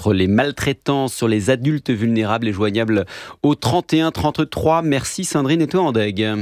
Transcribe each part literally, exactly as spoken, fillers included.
contre les maltraitances sur les adultes vulnérables est joignable au trente et un trente-trois. Merci Sandrine Etoandeg.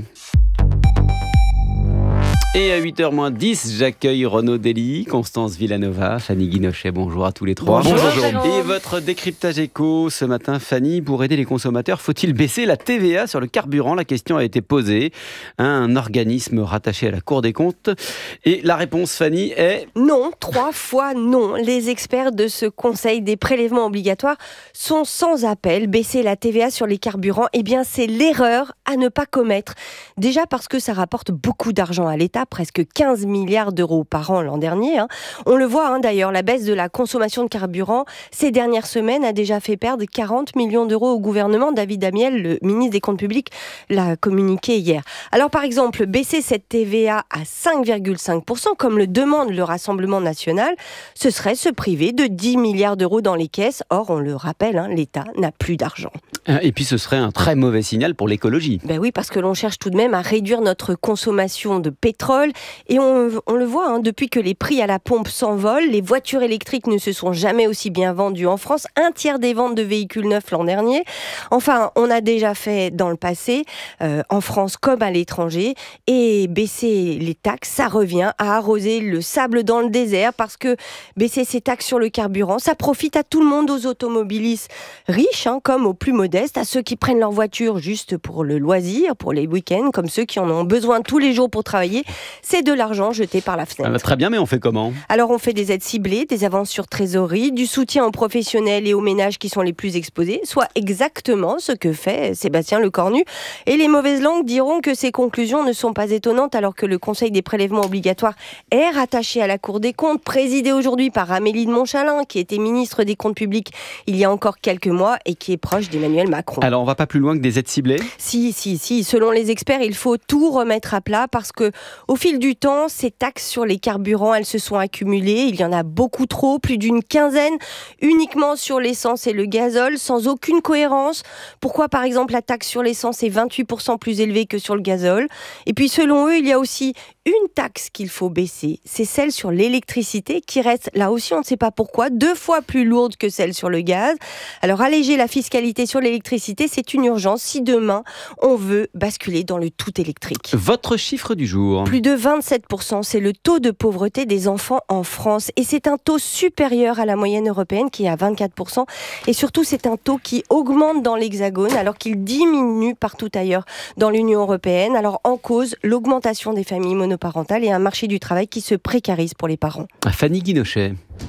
Et à huit heures moins dix, j'accueille Renaud Dely, Constance Villanova, Fanny Guinochet. Bonjour à tous les trois. Bonjour, Bonjour. Et votre décryptage éco ce matin, Fanny, pour aider les consommateurs, faut-il baisser la T V A sur le carburant ? La question a été posée à un organisme rattaché à la Cour des comptes. Et la réponse, Fanny, est... Non, trois fois non. Les experts de ce Conseil des prélèvements obligatoires sont sans appel. Baisser la T V A sur les carburants, eh bien, c'est l'erreur à ne pas commettre. Déjà parce que ça rapporte beaucoup d'argent à l'État, presque quinze milliards d'euros par an l'an dernier. Hein. On le voit hein, d'ailleurs, la baisse de la consommation de carburant ces dernières semaines a déjà fait perdre quarante millions d'euros au gouvernement. David Amiel, le ministre des Comptes publics, l'a communiqué hier. Alors par exemple, baisser cette T V A à cinq virgule cinq pour cent, comme le demande le Rassemblement national, ce serait se priver de dix milliards d'euros dans les caisses. Or, on le rappelle, hein, l'État n'a plus d'argent. Et puis ce serait un très mauvais signal pour l'écologie. Ben oui, parce que l'on cherche tout de même à réduire notre consommation de pétrole. Et on, on le voit, hein, depuis que les prix à la pompe s'envolent, les voitures électriques ne se sont jamais aussi bien vendues en France. Un tiers des ventes de véhicules neufs l'an dernier. Enfin, on a déjà fait dans le passé, euh, en France comme à l'étranger. Et baisser les taxes, ça revient à arroser le sable dans le désert, parce que baisser ces taxes sur le carburant, ça profite à tout le monde, aux automobilistes riches, hein, comme aux plus modestes, à ceux qui prennent leur voiture juste pour le loisir, pour les week-ends, comme ceux qui en ont besoin tous les jours pour travailler. C'est de l'argent jeté par la fenêtre. Ah bah, très bien, mais on fait comment ? Alors on fait des aides ciblées, des avances sur trésorerie, du soutien aux professionnels et aux ménages qui sont les plus exposés, soit exactement ce que fait Sébastien Lecornu. Et les mauvaises langues diront que ces conclusions ne sont pas étonnantes, alors que le Conseil des prélèvements obligatoires est rattaché à la Cour des comptes, présidé aujourd'hui par Amélie de Montchalin, qui était ministre des Comptes publics il y a encore quelques mois et qui est proche d'Emmanuel Macron. Alors on va pas plus loin que des aides ciblées ? Si, si, si. Selon les experts, il faut tout remettre à plat, parce que au fil du temps, ces taxes sur les carburants, elles se sont accumulées. Il y en a beaucoup trop, plus d'une quinzaine, uniquement sur l'essence et le gazole, sans aucune cohérence. Pourquoi, par exemple, la taxe sur l'essence est vingt-huit pour cent plus élevée que sur le gazole ? Et puis, selon eux, il y a aussi une taxe qu'il faut baisser. C'est celle sur l'électricité, qui reste, là aussi, on ne sait pas pourquoi, deux fois plus lourde que celle sur le gaz. Alors, alléger la fiscalité sur l'électricité, c'est une urgence si demain, on veut basculer dans le tout électrique. Votre chiffre du jour ? Plus de vingt-sept pour cent, c'est le taux de pauvreté des enfants en France. Et c'est un taux supérieur à la moyenne européenne, qui est à vingt-quatre pour cent. Et surtout, c'est un taux qui augmente dans l'Hexagone, alors qu'il diminue partout ailleurs dans l'Union européenne. Alors, en cause, l'augmentation des familles monoparentales et un marché du travail qui se précarise pour les parents. Fanny Guinochet.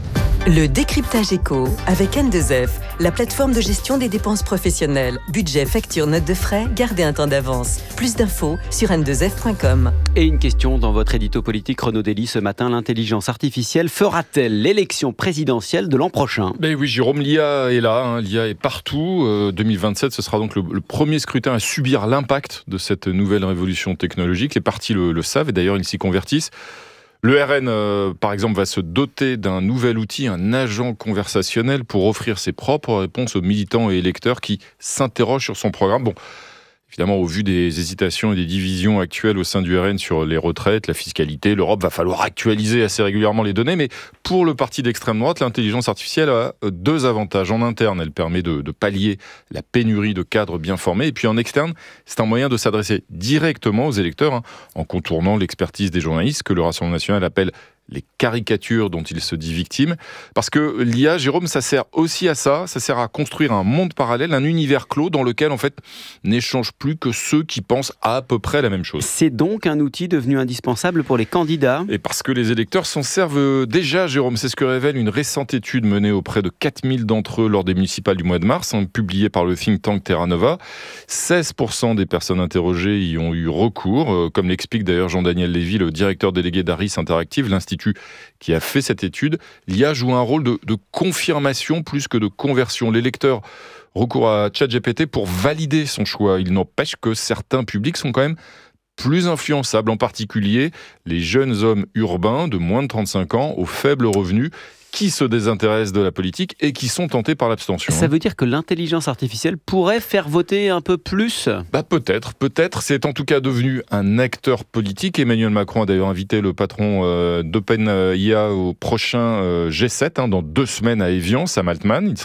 Le décryptage éco avec N deux F, la plateforme de gestion des dépenses professionnelles. Budget, facture, note de frais, gardez un temps d'avance. Plus d'infos sur n deux f point com. Et une question dans votre édito politique, Renaud Dely, ce matin. L'intelligence artificielle fera-t-elle l'élection présidentielle de l'an prochain ? Ben oui, Jérôme, l'I A est là, hein, l'I A est partout. Euh, deux mille vingt-sept, ce sera donc le, le premier scrutin à subir l'impact de cette nouvelle révolution technologique. Les partis le, le savent et d'ailleurs ils s'y convertissent. Le R N, euh, par exemple, va se doter d'un nouvel outil, un agent conversationnel, pour offrir ses propres réponses aux militants et électeurs qui s'interrogent sur son programme. Bon, évidemment, au vu des hésitations et des divisions actuelles au sein du R N sur les retraites, la fiscalité, l'Europe, va falloir actualiser assez régulièrement les données. Mais pour le parti d'extrême droite, l'intelligence artificielle a deux avantages. En interne, elle permet de, de pallier la pénurie de cadres bien formés. Et puis en externe, c'est un moyen de s'adresser directement aux électeurs, hein, en contournant l'expertise des journalistes que le Rassemblement national appelle les caricatures dont il se dit victime. Parce que l'I A, Jérôme, ça sert aussi à ça, ça sert à construire un monde parallèle, un univers clos dans lequel, en fait, n'échangent plus que ceux qui pensent à peu près la même chose. C'est donc un outil devenu indispensable pour les candidats ? Et parce que les électeurs s'en servent déjà, Jérôme. C'est ce que révèle une récente étude menée auprès de quatre mille d'entre eux lors des municipales du mois de mars, hein, publiée par le think tank Terra Nova. seize pour cent des personnes interrogées y ont eu recours, euh, comme l'explique d'ailleurs Jean-Daniel Lévy, le directeur délégué d'Aris Interactive, l'institut qui a fait cette étude. L'I A joue un rôle de, de confirmation plus que de conversion. L'électeur recourt à ChatGPT pour valider son choix. Il n'empêche que certains publics sont quand même plus influençables, en particulier les jeunes hommes urbains de moins de trente-cinq ans aux faibles revenus qui se désintéressent de la politique et qui sont tentés par l'abstention. Ça veut dire que l'intelligence artificielle pourrait faire voter un peu plus ? Bah peut-être, peut-être. C'est en tout cas devenu un acteur politique. Emmanuel Macron a d'ailleurs invité le patron euh, d'OpenIA au prochain euh, G sept, hein, dans deux semaines à Évian, Sam Altman. Il